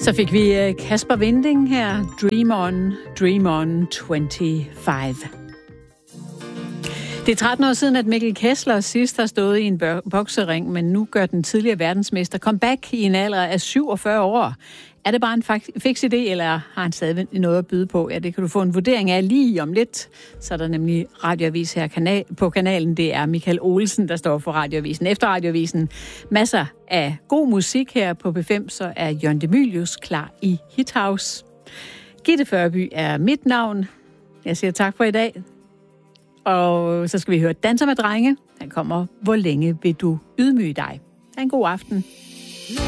Så fik vi Kasper Winding her, Dream On 25. Det er 13 år siden, at Mikkel Kessler sidst har stået i en boksering, men nu gør den tidligere verdensmester comeback i en alder af 47 år. Er det bare en fiks idé, eller har han stadig noget at byde på? Ja, det kan du få en vurdering af lige om lidt. Så er der nemlig radioavis her på kanalen. Det er Michael Olsen, der står for radioavisen. Efter radioavisen masser af god musik her på B5, så er Jørgen De Mylius klar i Hit House. Gitte Førby er mit navn. Jeg siger tak for i dag. Og så skal vi høre Danser med drenge. Han kommer, hvor længe vil du ydmyge dig? Ha' en god aften.